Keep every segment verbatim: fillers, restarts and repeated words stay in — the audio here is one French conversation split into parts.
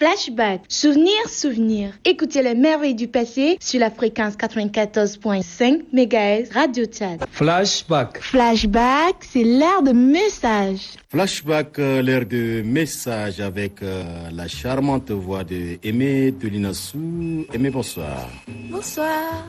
Flashback, souvenirs, souvenirs. Écoutez les merveilles du passé sur la fréquence quatre-vingt-quatorze virgule cinq mégahertz Radio Tchad. Flashback. Flashback, c'est l'heure de message. Flashback, euh, l'heure de message avec euh, la charmante voix de Aimé de Linassou. Aimé, bonsoir. Bonsoir.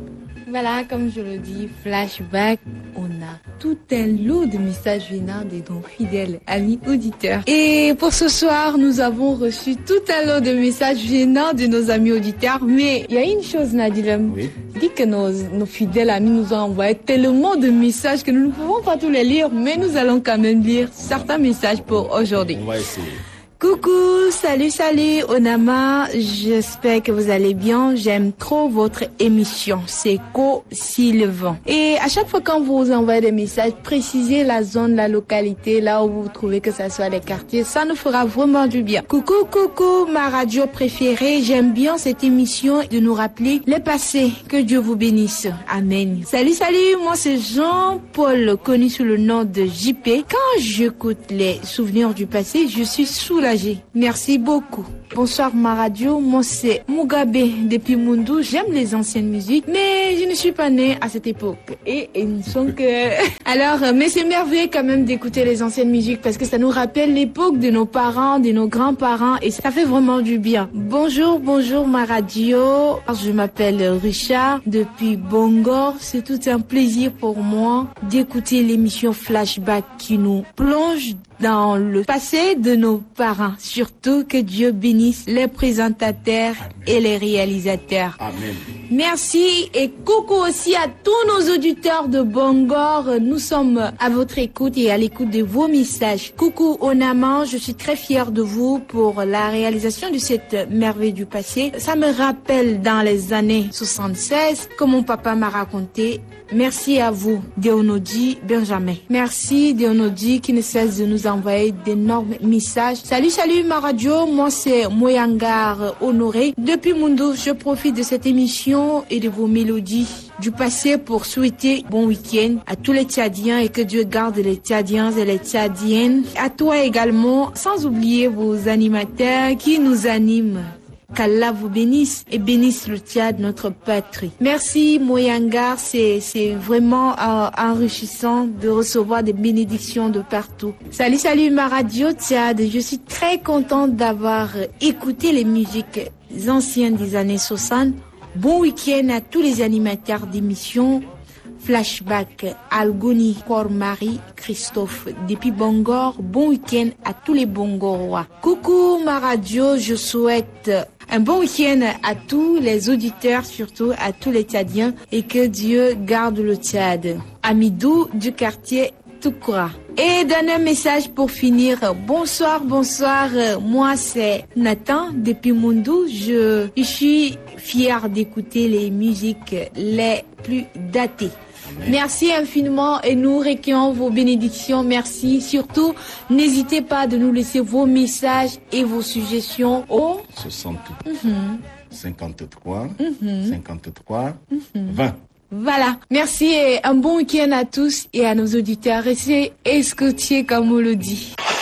Voilà, comme je le dis, Flashback, on a tout un lot de messages venant de nos fidèles amis auditeurs. Et pour ce soir, nous avons reçu tout un lot de messages venant de nos amis auditeurs. Mais il y a une chose, Nadilem. Oui. Dit que nos, nos fidèles amis nous ont envoyé tellement de messages que nous ne pouvons pas tous les lire, mais nous allons quand même lire certains messages pour aujourd'hui. On va essayer. Coucou, salut, salut, Onama, j'espère que vous allez bien, j'aime trop votre émission, c'est Co Sylvain. Et à chaque fois quand vous envoyez des messages, précisez la zone, la localité, là où vous trouvez que ça soit les quartiers, ça nous fera vraiment du bien. Coucou, coucou, ma radio préférée, j'aime bien cette émission de nous rappeler le passé, que Dieu vous bénisse, amen. Salut, salut, moi c'est Jean-Paul, connu sous le nom de J P. Quand j'écoute les souvenirs du passé, je suis soulagée. Merci beaucoup. Bonsoir ma radio, moi c'est Mugabe depuis Mundu. J'aime les anciennes musiques, mais je ne suis pas née à cette époque. Et ils ne sont que... Alors, mais c'est merveilleux quand même d'écouter les anciennes musiques parce que ça nous rappelle l'époque de nos parents, de nos grands-parents et ça fait vraiment du bien. Bonjour, bonjour ma radio. Je m'appelle Richard depuis Bongor. C'est tout un plaisir pour moi d'écouter l'émission Flashback qui nous plonge dans le passé de nos parents. Surtout que Dieu bénisse les présentateurs et les réalisateurs. Amen. Merci et coucou aussi à tous nos auditeurs de Bongor. Nous sommes à votre écoute et à l'écoute de vos messages. Coucou Onama, je suis très fière de vous pour la réalisation de cette merveille du passé. Ça me rappelle dans les années soixante-seize que mon papa m'a raconté. Merci à vous, Deonodi Benjamin. Merci Deonodi qui ne cesse de nous envoyer d'énormes messages. Salut, salut ma radio, moi c'est Moyangar Honoré. Depuis Mundu, je profite de cette émission et de vos mélodies du passé pour souhaiter bon week-end à tous les Tchadiens et que Dieu garde les Tchadiens et les Tchadiennes. À toi également, sans oublier vos animateurs qui nous animent. Qu'Allah vous bénisse et bénisse le Tchad, notre patrie. Merci Moyangar, c'est c'est vraiment euh, enrichissant de recevoir des bénédictions de partout. Salut, salut ma radio Tchad, je suis très contente d'avoir écouté les musiques anciennes des années soixante. Bon week-end à tous les animateurs d'émissions. Flashback, Algoni, Kor-Marie, Christophe, depuis Bongor, bon week-end à tous les Bongorois. Coucou ma radio, je souhaite un bon week-end à tous les auditeurs, surtout à tous les Tchadiens et que Dieu garde le Tchad. Amidou du quartier Toukoura. Et donne un message pour finir. Bonsoir, bonsoir. Moi, c'est Nathan depuis Mundu. Je, je suis fière d'écouter les musiques les plus datées. Merci infiniment et nous recueillons vos bénédictions. Merci. Surtout, n'hésitez pas de nous laisser vos messages et vos suggestions au soixante, mm-hmm. cinquante-trois, mm-hmm. cinquante-trois, mm-hmm. vingt. Voilà. Merci et un bon week-end à tous et à nos auditeurs. Restez escotiers comme on le dit.